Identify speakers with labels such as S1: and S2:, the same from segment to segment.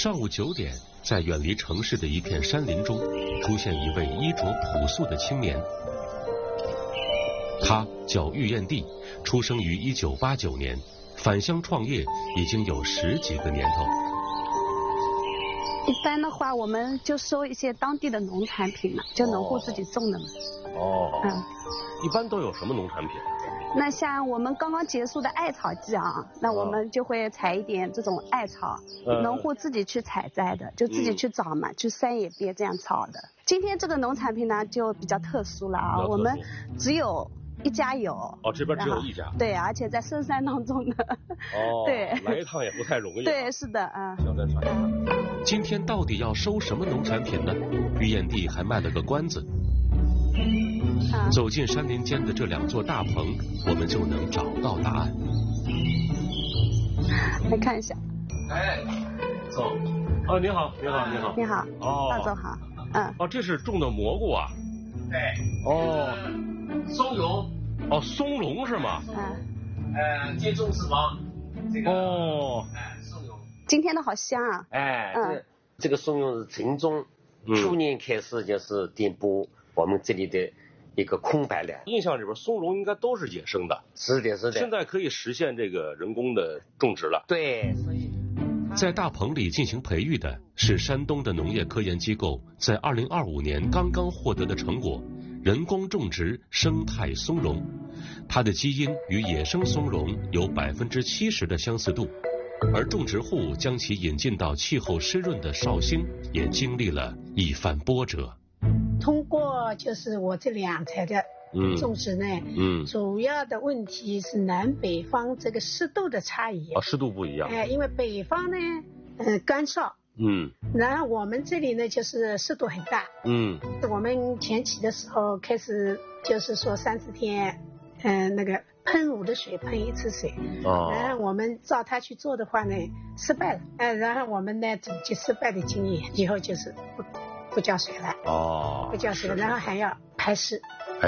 S1: 上午9点，在远离城市的一片山林中，出现一位衣着朴素的青年。他叫喻彦娣，出生于1989年，返乡创业已经有10几个年头。
S2: 一般的话，我们就收一些当地的农产品嘛，就农户自己种的嘛。
S3: 一般都有什么农产品？
S2: 那像我们刚刚结束的艾草季啊，那我们就会采一点这种艾草，农户自己去采摘的，就自己去找嘛，去山野边这样采的。今天这个农产品呢就比较特殊了啊，我们只有1家有。
S3: 这边只有1家。
S2: 对，而且在深山当中的。对。
S3: 来一趟也不太容易。
S2: 对，是的啊。
S3: 行，再尝一尝。
S1: 今天到底要收什么农产品呢？喻彦娣还卖了个关子。走进山林间的这2座大棚，我们就能找到答案。
S2: 来看一下。
S3: 走。你好，你好，你好。
S2: 你好。大周好。
S3: 这是种的蘑菇啊。
S4: 对。松茸。
S3: 松茸是吗？
S4: 接种脂肪。这个。松茸。
S2: 今天的好香啊。
S4: 这个松茸是正宗，去年开始就是填补我们这里的一个空白的。
S3: 印象里边松茸应该都是野生的。
S4: 是的，是的。
S3: 现在可以实现这个人工的种植了。
S4: 对，所以
S1: 在大棚里进行培育的是山东的农业科研机构在2025年刚刚获得的成果——人工种植生态松茸。它的基因与野生松茸有70%的相似度，而种植户将其引进到气候湿润的绍兴，也经历了一番波折。
S5: 通过就是我这2材的种植呢，主要的问题是南北方这个湿度的差异。
S3: 湿度不一样。
S5: 因为北方呢，干燥。然后我们这里呢，就是湿度很大。我们前期的时候开始就是说30天，那个喷雾的水喷1次水。然后我们照它去做的话呢，失败了。然后我们呢总结失败的经验，以后就是不浇水了。不浇水了，然后还要排湿。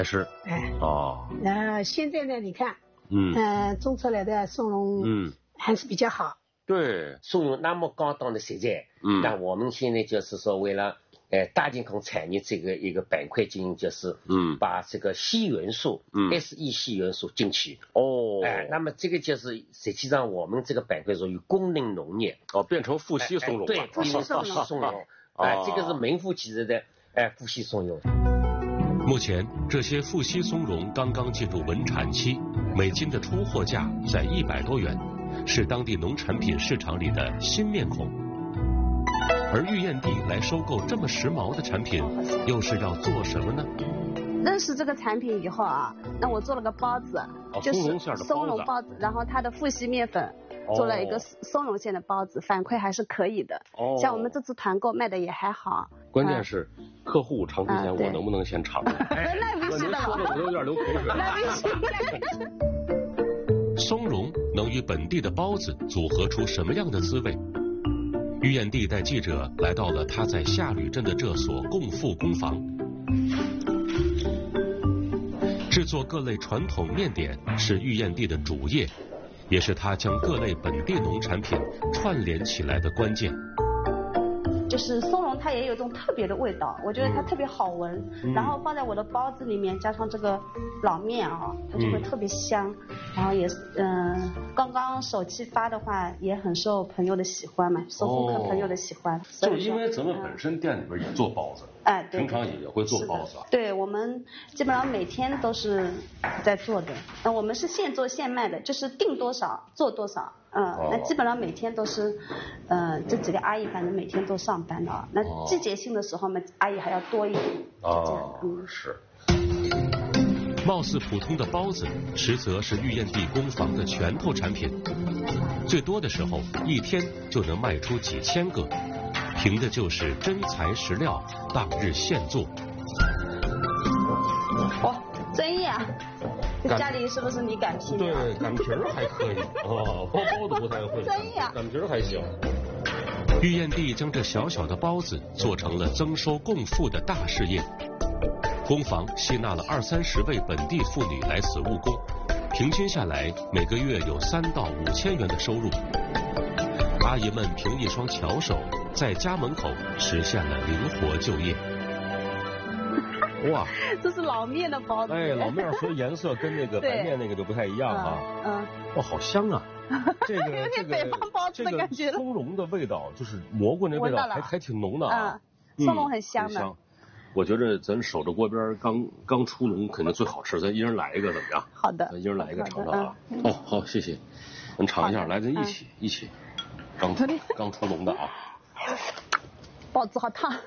S5: 然后现在呢，你看，种出来的松茸，还是比较好。
S3: 对，
S4: 松茸那么高档的食材，那我们现在就是说为了大健康产业这个一个板块经营，就是把这个硒元素，SE 硒元素进去。那么这个就是实际上我们这个板块属于功能农业。
S3: 变成富硒松茸了。
S4: 对，富硒松茸。这个是名副其实的富硒松茸。
S1: 目前这些富硒松茸刚刚进入稳产期，每斤的出货价在100多元，是当地农产品市场里的新面孔。而喻彦娣来收购这么时髦的产品，又是要做什么呢？
S2: 认识这个产品以后啊，那我做了个包子，就是松茸包子，然后它的富硒面粉做了一个松茸馅的包子，反馈还是可以的。像我们这次团购卖的也还好。
S3: 关键是客户尝之前，我能不能先尝？
S2: 那必须的了。
S3: 我有点流口水。
S2: 那必
S1: 须。松茸能与本地的包子组合出什么样的滋味？喻彦娣带记者来到了他在下吕镇的这所共富工坊。制作各类传统面点是喻彦娣的主业，也是他将各类本地农产品串联起来的关键。
S2: 就是松茸它也有一种特别的味道，我觉得它特别好闻，然后放在我的包子里面，加上这个老面啊，它就会特别香。然后也刚刚首期发的话也很受朋友的喜欢嘛，受顾客朋友的喜欢。
S3: 就是因为咱们本身店里边也做包子，
S2: 对，
S3: 平常也会做包子。
S2: 对，我们基本上每天都是在做的。那我们是现做现卖的，就是定多少做多少。那基本上每天都是，这几个阿姨反正每天都上班的啊。那季节性的时候嘛，阿姨还要多一点。
S3: 是。
S1: 貌似普通的包子，实则是喻彦娣工坊的拳头产品。最多的时候，一天就能卖出几千个，凭的就是真材实料，当日现做。
S2: 哇，真意啊！家里是不是你擀皮？
S3: 对，擀皮儿还可以。包子不太会。
S2: 真意啊！
S3: 擀皮儿还行。
S1: 喻彦娣将这小小的包子做成了增收共富的大事业。工坊吸纳了20-30位本地妇女来此务工，平均下来每个月有3到5千元的收入。 阿姨们凭一双巧手，在家门口实现了灵活就业。
S3: 哇，
S2: 这是老面的包子。
S3: 哎，老面所以颜色跟那个白面那个就不太一样啊。哇，好香啊！这个
S2: 有点北方包子的感觉了。
S3: 松茸的味道就是蘑菇那味道还挺浓的啊。
S2: 松茸很香的。
S3: 我觉得咱守着锅边刚出笼肯定最好吃，咱一人来一个怎么样？
S2: 好的。
S3: 咱一人来一个尝尝啊。哦，好，谢谢。咱尝一下，来，咱一起。刚出笼的啊。
S2: 包子好烫。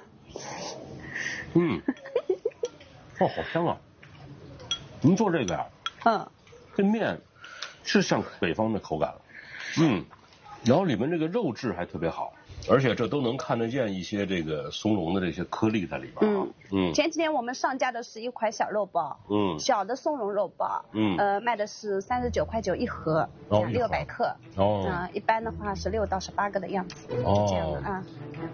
S3: 哦，好香啊！您做这个呀？这面是像北方的口感了。然后里面这个肉质还特别好，而且这都能看得见一些这个松茸的这些颗粒在里边啊。
S2: 前几天我们上架的是一款小肉包，小的松茸肉包，卖的是39.9块一盒，600克。一般的话是6到18个的样子。这样的啊。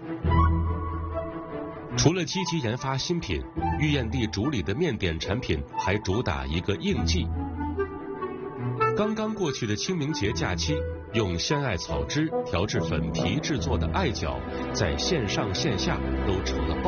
S1: 除了积极研发新品，玉燕地主理的面点产品还主打一个应季。刚刚过去的清明节假期，用鲜艾草汁调制粉皮制作的艾饺，在线上线下都成了爆